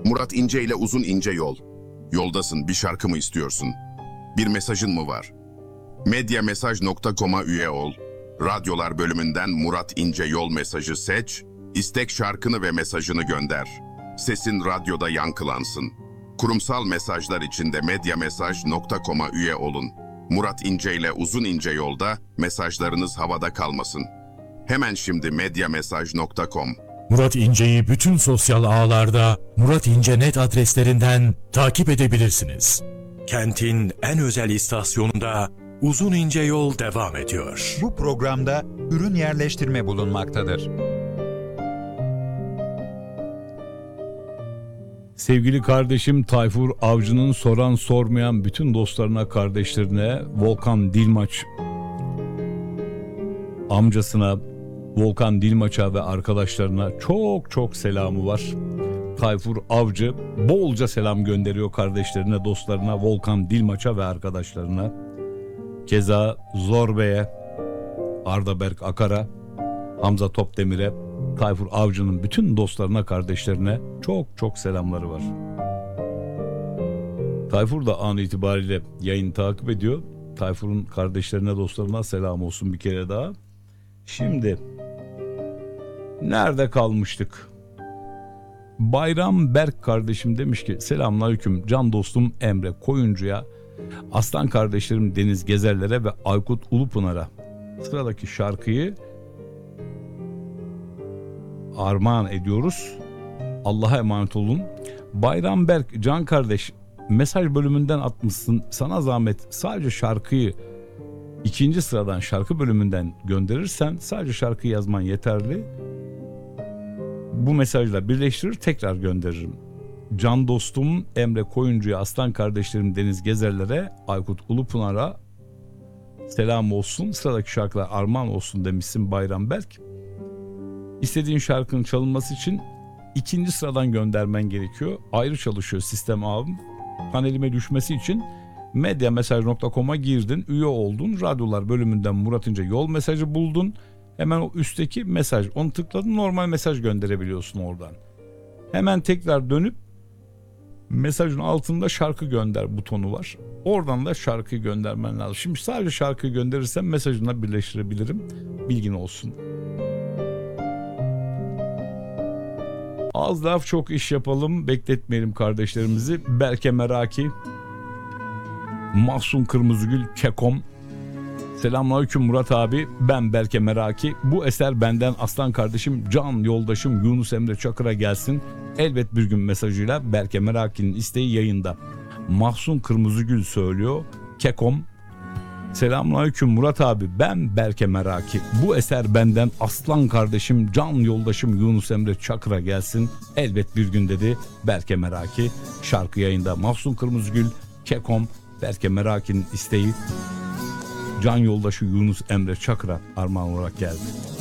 Murat İnce ile Uzun İnce Yol. Yoldasın, bir şarkı mı istiyorsun? Bir mesajın mı var? Medyamesaj.com'a üye ol. Radyolar bölümünden Murat İnce Yol mesajı seç, istek şarkını ve mesajını gönder. Sesin radyoda yankılansın. Kurumsal mesajlar için de medyamesaj.com'a üye olun. Murat İnce ile Uzun İnce Yolda mesajlarınız havada kalmasın. Hemen şimdi medyamesaj.com. Murat İnce'yi bütün sosyal ağlarda Murat İnce.net adreslerinden takip edebilirsiniz. Kentin en özel istasyonunda Uzun İnce Yol devam ediyor. Bu programda ürün yerleştirme bulunmaktadır. Sevgili kardeşim Tayfur Avcı'nın soran sormayan bütün dostlarına, kardeşlerine, Volkan Dilmaç amcasına, Volkan Dilmaç'a ve arkadaşlarına çok selamı var. Tayfur Avcı bolca selam gönderiyor kardeşlerine, dostlarına, Volkan Dilmaç'a ve arkadaşlarına. Keza Zorbe'ye, Arda Berk Akar'a, Hamza Topdemir'e, Tayfur Avcı'nın bütün dostlarına, kardeşlerine çok selamları var. Tayfur da an itibariyle yayını takip ediyor. Tayfur'un kardeşlerine, dostlarına selam olsun bir kere daha. Şimdi nerede kalmıştık? Bayram Berk kardeşim demiş ki selamünaleyküm can dostum Emre Koyuncu'ya, aslan kardeşlerim Deniz Gezerler'e ve Aykut Ulupınar'a sıradaki şarkıyı armağan ediyoruz. Allah'a emanet olun. Bayram Berk can kardeş, mesaj bölümünden atmışsın, sana zahmet sadece şarkıyı ikinci sıradan şarkı bölümünden gönderirsen, sadece şarkı yazman yeterli. Bu mesajla birleştirir tekrar gönderirim. Can dostum Emre Koyuncu'ya, aslan kardeşlerim Deniz Gezerler'e, Aykut Ulupınar'a selam olsun, sıradaki şarkılar armağan olsun demişsin Bayram Berk. İstediğin şarkının çalınması için ikinci sıradan göndermen gerekiyor. Ayrı çalışıyor sistem ağım. Panelime düşmesi için medyamesaj.com'a girdin, üye oldun, radyolar bölümünden Murat İnce Yol mesajı buldun. Hemen o üstteki mesaj, onu tıkladın, normal mesaj gönderebiliyorsun oradan. Hemen tekrar dönüp mesajın altında şarkı gönder butonu var. Oradan da şarkıyı göndermen lazım. Şimdi sadece şarkıyı gönderirsen mesajına birleştirebilirim. Bilgin olsun. Az laf çok iş yapalım, bekletmeyelim kardeşlerimizi. Berke Meraki, Mahsun Kırmızıgül, Kekom. Selamünaleyküm Murat abi, ben Berke Meraki. Bu eser benden aslan kardeşim, can yoldaşım Yunus Emre Çakır'a gelsin. Elbet bir gün mesajıyla Berke Meraki'nin isteği yayında. Mahsun Kırmızıgül söylüyor. Kekom. Selamünaleyküm Murat abi, ben Berke Meraki. Bu eser benden aslan kardeşim, can yoldaşım Yunus Emre Çakır'a gelsin. Elbet bir gün dedi Berke Meraki. Şarkı yayında. Mahsun Kırmızıgül, Kekom, Berke Meraki'nin isteği can yoldaşı Yunus Emre Çakır'a armağan olarak geldi.